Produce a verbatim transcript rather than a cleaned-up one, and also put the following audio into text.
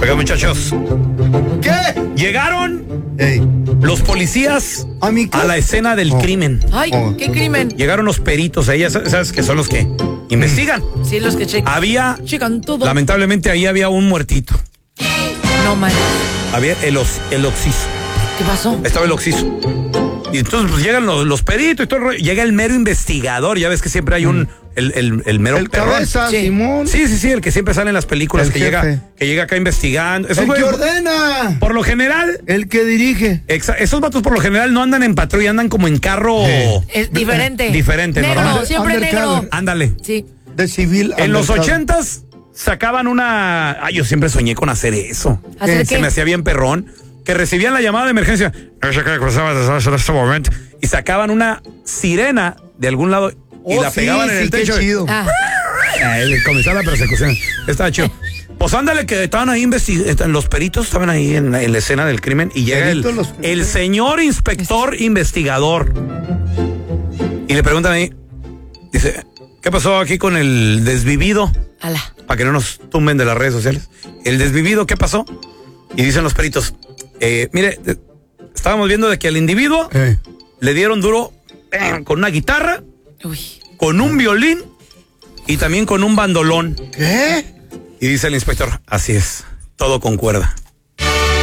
Oigan, muchachos. ¿Qué? Llegaron Ey. los policías ¿A mi casa? a la escena del Oh. crimen. Ay, Oh. ¿qué crimen? Llegaron los peritos, ellas, ¿sabes que son los que investigan? Sí, los que checan. Había, Checan todo. lamentablemente ahí había un muertito. No manches. Había el, os- el oxiso. ¿Qué pasó? Estaba el oxiso. Y entonces pues, llegan los, los peritos y todo el rollo. Llega el mero investigador. Ya ves que siempre hay un. El, el, el mero El perrón. cabeza, Sí. Simón. Sí, sí, sí, el que siempre sale en las películas El que jefe. llega, que llega acá investigando. Esos El que güeyes, ordena. por lo general, El que dirige. exa- esos vatos por lo general no andan en patrulla, andan como en carro. Es diferente. Diferente, negro, normal. siempre Undercover. negro. Ándale. Sí. De civil. En los undercover. ochentas sacaban una. Ay, yo siempre soñé con hacer eso. ¿Hacer Se qué? me hacía bien perrón. Que recibían la llamada de emergencia. No sé qué cruzaba en este momento. Y sacaban una sirena de algún lado y Oh, la sí, pegaban en sí, el qué techo. chido. Ah, Eh, comenzaba la persecución. Estaba chido. Pues ándale, que estaban ahí investigando. Los peritos estaban ahí en, en la escena del crimen y llega el, Peritos, los peritos. el señor inspector investigador. Y le preguntan ahí. Dice, ¿qué pasó aquí con el desvivido? ala. Para que no nos tumben de las redes sociales. El desvivido, ¿qué pasó? Y dicen los peritos, eh, mire, eh, estábamos viendo de que al individuo Eh. le dieron duro eh, con una guitarra, Uy. con un violín y también con un bandolón. ¿Qué? Y dice el inspector, así es, todo concuerda.